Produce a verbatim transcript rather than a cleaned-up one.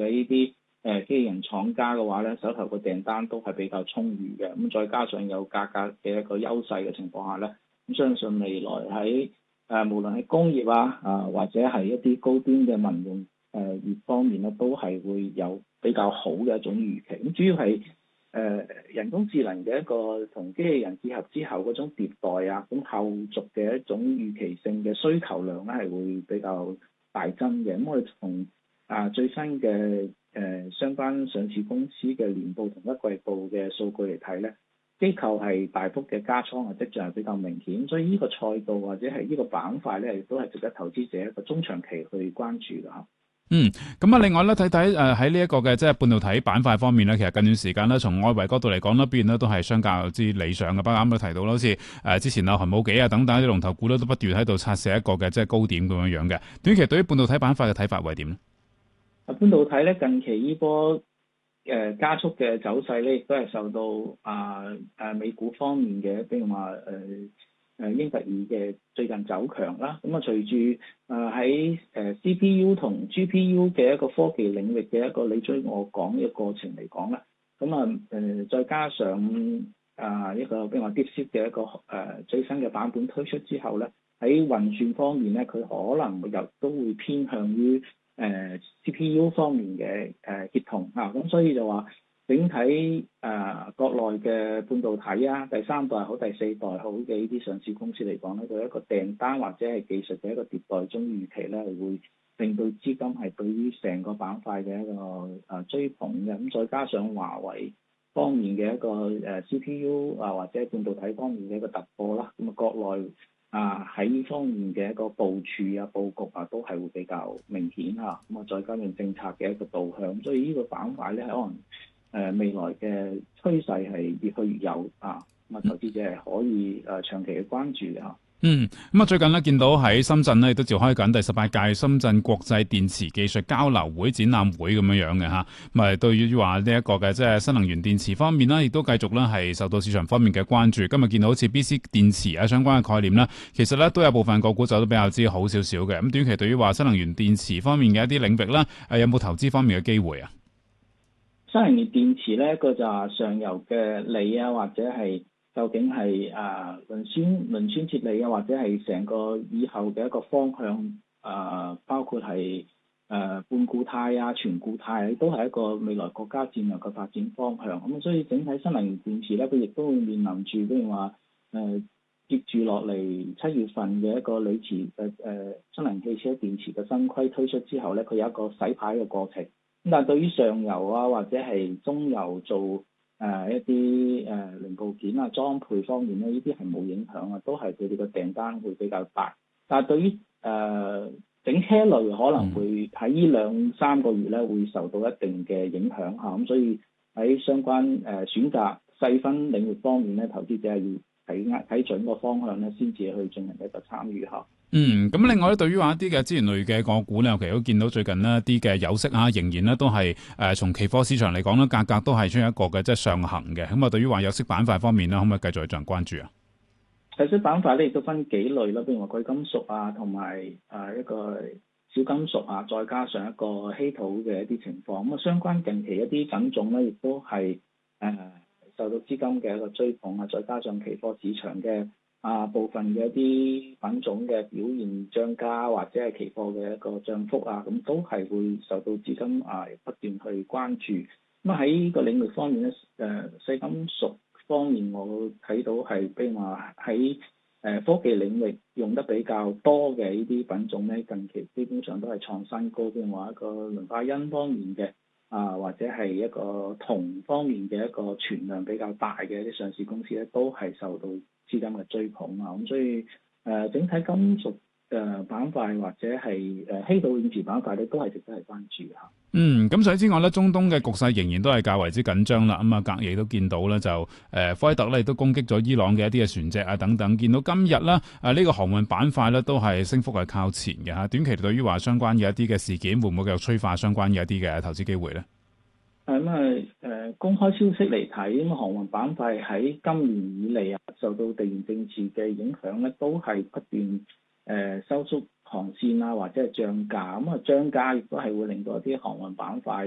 呢啲誒機器人廠家嘅話咧，手頭個訂單都係比較充裕嘅。咁再加上有價格嘅一個優勢嘅情況下咧，咁相信未來喺誒、呃、無論係工業啊啊或者係一啲高端嘅民用誒、呃、業方面咧，都係會有比較好嘅一種預期。咁主要係誒、呃、人工智能嘅一個同機器人結合之後嗰種迭代啊，咁後續嘅一種預期性嘅需求量咧係會比較大增嘅。咁我哋從啊最新嘅誒、呃、相關上市公司嘅年報同一季報嘅數據嚟睇咧，機構係大幅嘅加倉嘅跡象係比較明顯，所以呢個賽道或者係呢個板塊咧，亦都係值得投資者一個中長期去關注嘅嚇。 嗯，咁啊，另外咧睇睇誒喺呢一個嘅即係半導體板塊方面咧，其實近段時間咧，從外圍角度嚟講咧，表現咧都係相較之理想嘅。不過啱啱提到啦，好似誒之前啊韓武紀啊等等啲龍頭股咧，都不斷喺度測試一個嘅即係高點咁樣樣嘅。短期對於半導體板塊嘅睇法會係點咧？ 啊，半導體咧近期呢波誒、呃、加速嘅走勢咧，亦都係受到啊誒、呃、美股方面嘅，比如話誒。呃誒英特爾嘅最近走強啦，咁啊隨住誒喺誒 C P U 同 G P U 嘅一個科技領域嘅一個你追我趕嘅過程嚟講咧，咁啊誒再加上啊一個比如話 DeepSeek 嘅一個誒、呃、最新嘅版本推出之後咧，喺運算方面咧，佢可能又都會偏向於誒、呃、C P U 方面嘅誒協同啊，咁所以就話。整體誒、呃、國內嘅半導體啊，第三代好、第四代好嘅呢啲上市公司嚟講咧，佢一個訂單或者係技術嘅一個迭代中預期咧，係會令到資金係對於成個板塊嘅一個誒、呃、追捧嘅。咁再加上華為方面嘅一個誒、呃、C P U 啊，或者半導體方面嘅一個突破啦，咁啊國內啊喺呢方面嘅一個部署啊、佈局啊，都係會比較明顯嚇。咁啊再加上政策嘅一個導向，所以呢個板塊咧係可能。誒、呃、未來嘅趨勢係越去越有啊，咁啊投資者係可以誒、呃、長期嘅關注嘅嚇。 嗯，咁啊最近咧見到喺深圳咧亦都召開緊第十八屆深圳國際電池技術交流會展覽會咁樣樣嘅嚇，咁啊對於話呢一個嘅即係新能源電池方面啦，亦都繼續咧係受到市場方面嘅關注。今日見到好似 B C 電池啊相關嘅概念啦，其實咧都有部分個股走得比較之好少少嘅。咁短期對於話新能源電池方面嘅一啲領域啦，誒有冇投資方面嘅機會啊？ 新能源電池咧，個就係上游嘅鋰啊，或者係究竟係啊磷酸磷酸鐵鋰啊，或者係成個以後嘅一個方向啊，包括係誒、啊、半固態啊、全固態，都係一個未來國家戰略嘅發展方向。咁所以整體新能源電池咧，佢亦都會面臨住，譬如話誒接住落嚟七月份嘅一個鋰池誒誒新能源汽車電池嘅新規推出之後咧，佢有一個洗牌嘅過程。咁但係對於上游啊，或者係中游做誒、呃、一啲誒、呃、零部件啊、裝配方面咧，呢啲係冇影響啊，都係佢哋個訂單會比較大。但係對於誒、呃、整車類可能會喺呢兩三個月咧，會受到一定嘅影響嚇。咁、啊、所以喺相關誒、呃、選擇細分領域方面咧，投資者係要睇啱睇準個方向咧，先至去進行一個參與嚇。 嗯，咁另外咧，對於話一啲嘅資源類嘅個股咧，尤其都見到最近呢啲嘅有息啊，仍然咧都係誒從期貨市場嚟講咧，價格都係出現一個嘅即係上行嘅。咁啊，對於話有息板塊方面咧，可唔可以繼續去進行關注啊？ 有息板塊咧亦都分幾類啦，譬如話貴金屬啊，同埋誒一個小金屬啊，再加上一個稀土嘅一啲情況。咁啊，相關近期一啲品種咧，亦都係誒、呃、受到資金嘅一個追捧啊，再加上期貨市場嘅。啊，部分嘅一啲品種嘅表現漲價，或者係期貨嘅一個漲幅啊，咁都係會受到資金啊不斷去關注。咁啊喺呢個領域方面咧，誒、呃、細金屬方面，我睇到係比如話喺誒科技領域用得比較多嘅呢啲品種咧，近期基本上都係創新高。譬如話一個磷化鈞方面嘅啊，或者係一個銅方面嘅一個存量比較大嘅一啲上市公司咧，都係受到資金嘅追捧啊，咁所以誒、呃、整體金屬誒板塊或者係誒稀土電池板塊咧，都係值得係關注嚇。 嗯，咁除此之外咧，中東嘅局勢仍然都係較為之緊張啦。咁啊，隔夜都見到咧，就誒、呃、科威特咧亦都攻擊咗伊朗嘅一啲嘅船隻啊等等。見到今日咧，誒、啊、呢、這個航運板塊咧都係升幅係靠前嘅嚇。短期對於話相關嘅一啲嘅事件，會唔會繼續催化相關嘅一啲嘅投資機會咧？ 咁啊誒公開消息嚟睇，咁航運板塊喺今年以嚟啊，受到地緣政治嘅影響咧，都係不斷誒、呃、收縮航線啊，或者係漲價。咁啊漲價亦都係會令到一啲航運板塊